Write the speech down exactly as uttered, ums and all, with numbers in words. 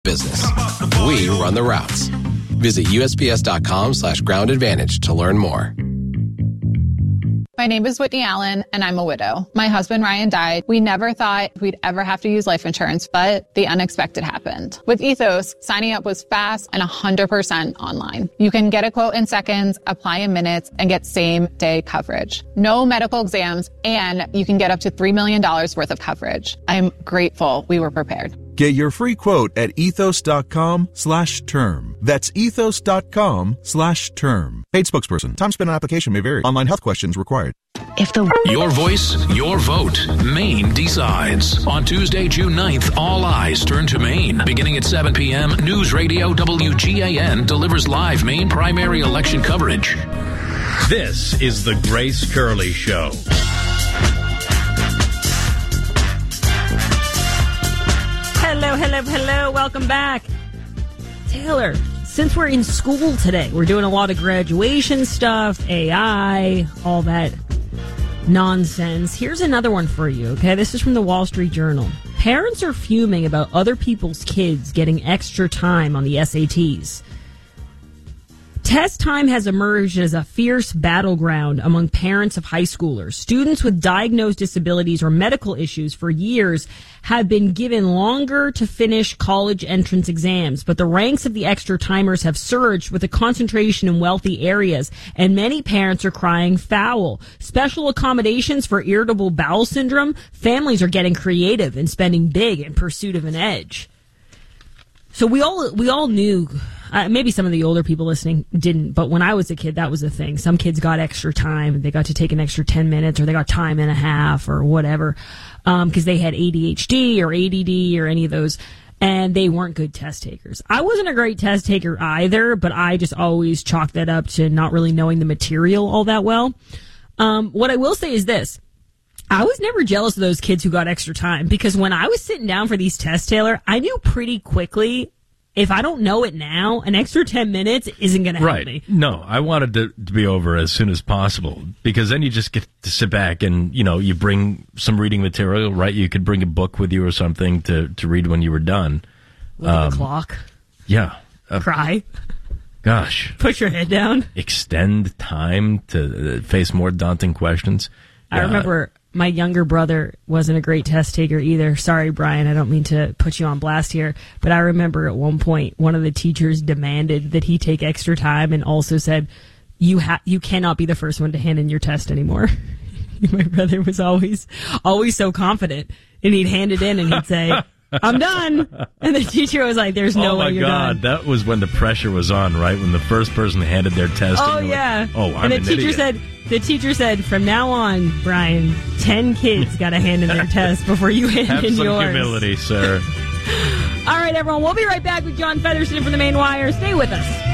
business. We run the routes. Visit usps.com slash ground advantage to learn more. My name is Whitney Allen, and I'm a widow. My husband, Ryan, died. We never thought we'd ever have to use life insurance, but the unexpected happened. With Ethos, signing up was fast and one hundred percent online. You can get a quote in seconds, apply in minutes, and get same-day coverage. No medical exams, and you can get up to three million dollars worth of coverage. I'm grateful we were prepared. Get your free quote at ethos.com slash term. That's ethos.com slash term. Paid spokesperson. Time spent on application may vary. Online health questions required. If the Your voice, your vote. Maine decides. On Tuesday, June ninth, all eyes turn to Maine. Beginning at seven p.m., News Radio W G A N delivers live Maine primary election coverage. This is the Grace Curley Show. Hello, hello, hello. Welcome back. Taylor, since we're in school today, we're doing a lot of graduation stuff, A I, all that nonsense. Here's another one for you, okay? This is from the Wall Street Journal. Parents are fuming about other people's kids getting extra time on the S A Ts. Test time has emerged as a fierce battleground among parents of high schoolers. Students with diagnosed disabilities or medical issues for years have been given longer to finish college entrance exams, but the ranks of the extra timers have surged with a concentration in wealthy areas, and many parents are crying foul. Special accommodations for irritable bowel syndrome, families are getting creative and spending big in pursuit of an edge. So we all we all knew, uh, maybe some of the older people listening didn't, but when I was a kid, that was a thing. Some kids got extra time. They got to take an extra ten minutes, or they got time and a half or whatever, um, because they had A D H D or A D D or any of those, and they weren't good test takers. I wasn't a great test taker either, but I just always chalked that up to not really knowing the material all that well. Um, what I will say is this. I was never jealous of those kids who got extra time, because when I was sitting down for these tests, Taylor, I knew pretty quickly, if I don't know it now, an extra ten minutes isn't going to help right. me. No, I wanted to, to be over as soon as possible, because then you just get to sit back and, you know, you bring some reading material, right? You could bring a book with you or something to, to read when you were done. Look at um, the clock. Yeah. Uh, Cry. Gosh. Put your head down. Extend time to uh, face more daunting questions. I Yeah. remember my younger brother wasn't a great test taker either. Sorry, Brian, I don't mean to put you on blast here, but I remember at one point one of the teachers demanded that he take extra time and also said, you ha- you cannot be the first one to hand in your test anymore. My brother was always always so confident, and he'd hand it in and he'd say, I'm done. And the teacher was like, there's no oh my way you're God, done. that was when the pressure was on, right? When the first person handed their test. Oh, in, yeah. Like, oh, I'm and the an teacher idiot. said, the teacher said, from now on, Brian, ten kids got to hand in their test before you hand Have in some yours. humility, sir. All right, everyone, we'll be right back with John Featherston from the Maine Wire. Stay with us.